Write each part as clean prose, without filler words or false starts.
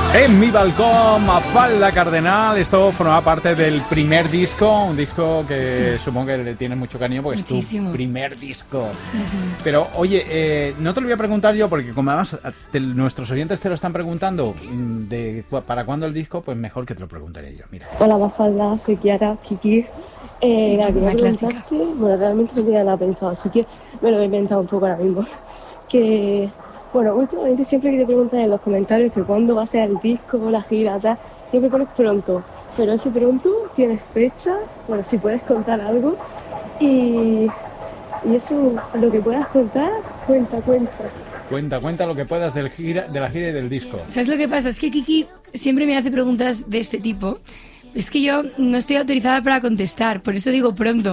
En mi balcón, Mafalda Cardenal. Esto formaba parte del primer disco, un disco que supongo que le tienes mucho cariño porque Muchísimo. Es tu primer disco. Pero oye, no te lo voy a preguntar yo porque como además nuestros oyentes te lo están preguntando para cuándo el disco, pues mejor que te lo preguntaré yo. Mira. Hola Mafalda, soy Kiara, Kiki. Quería preguntarte, bueno, realmente no tenía nada pensado, así que me lo he inventado un poco ahora mismo. Que, bueno, últimamente siempre que te preguntan en los comentarios que cuándo va a ser el disco, la gira, tal, siempre pones pronto. Pero ese pronto tienes fecha, bueno, si puedes contar algo. Y eso, lo que puedas contar, cuenta. Cuenta lo que puedas de la gira y del disco. ¿Sabes lo que pasa? Es que Kiki siempre me hace preguntas de este tipo. Es que yo no estoy autorizada para contestar, por eso digo pronto.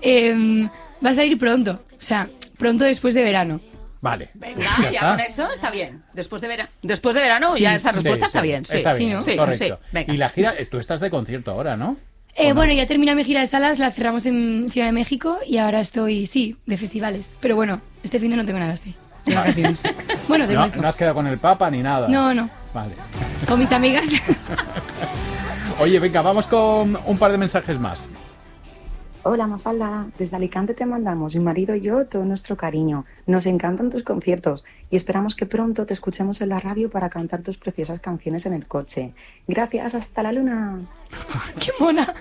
Vas a ir pronto, o sea, pronto después de verano. Vale. Venga, ya con eso está bien. Después de verano, sí, ya esa respuesta está bien. Sí, está bien, ¿no? Sí, correcto. sí, venga. Y la gira, tú estás de concierto ahora, ¿no? Bueno, ya terminé mi gira de salas, la cerramos en Ciudad de México y ahora estoy, sí, de festivales. Pero bueno, este fin de no tengo nada así, de vacaciones. Bueno, tengo esto. No has quedado con el Papa ni nada. No. Vale. Con mis amigas. Oye, venga, vamos con un par de mensajes más. Hola Mafalda, desde Alicante te mandamos, mi marido y yo, todo nuestro cariño. Nos encantan tus conciertos y esperamos que pronto te escuchemos en la radio para cantar tus preciosas canciones en el coche. Gracias, hasta la luna. ¡Qué mona!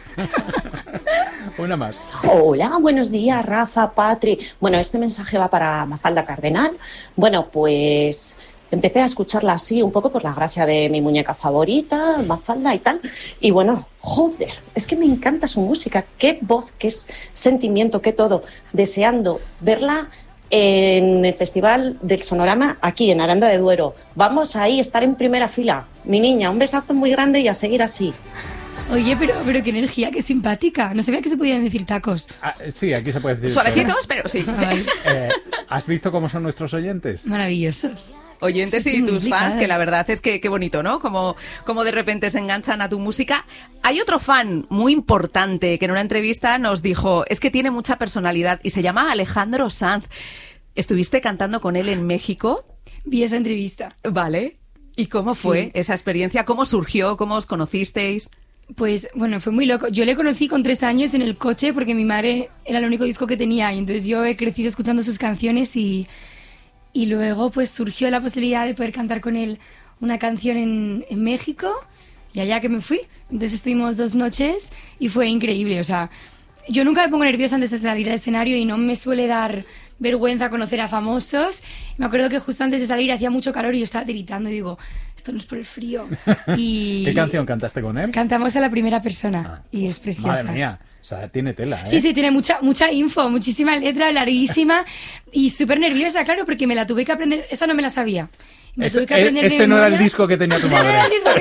Una más. Hola, buenos días, Rafa, Patri. Bueno, este mensaje va para Mafalda Cardenal. Bueno, pues empecé a escucharla así un poco por la gracia de mi muñeca favorita, Mafalda y tal. Y bueno, joder, es que me encanta su música. Qué voz, qué sentimiento, qué todo. Deseando verla en el Festival del Sonorama aquí en Aranda de Duero. Vamos ahí, estar en primera fila. Mi niña, un besazo muy grande y a seguir así. Oye, pero qué energía, qué simpática. No sabía que se podían decir tacos. Sí, aquí se puede decir. Suavecitos, pero sí. Vale. ¿Has visto cómo son nuestros oyentes? Maravillosos. Oyentes Sí, y tus implicadas. fans, que la verdad es que qué bonito, ¿no? Como de repente se enganchan a tu música. Hay otro fan muy importante que en una entrevista nos dijo, es que tiene mucha personalidad y se llama Alejandro Sanz. ¿Estuviste cantando con él en México? Vi esa entrevista. Vale. ¿Y cómo fue esa experiencia? ¿Cómo surgió? ¿Cómo os conocisteis? Pues bueno, fue muy loco. Yo le conocí con 3 años en el coche porque mi madre era el único disco que tenía y entonces yo he crecido escuchando sus canciones y luego pues surgió la posibilidad de poder cantar con él una canción en México y allá que me fui. Entonces estuvimos 2 noches y fue increíble. O sea, yo nunca me pongo nerviosa antes de salir al escenario y no me suele dar vergüenza conocer a famosos. Me acuerdo que justo antes de salir hacía mucho calor y yo estaba tiritando y digo, esto no es por el frío. Y ¿Qué canción cantaste con él? cantamos a la primera persona y es preciosa. Madre mía, o sea, tiene tela, ¿eh? Sí, tiene mucha info, muchísima letra, larguísima y súper nerviosa, claro, porque me la tuve que aprender. Esa no me la sabía. Me tuve que aprender de ese no era el memoria. disco que tenía tu Ese no madre. era el disco que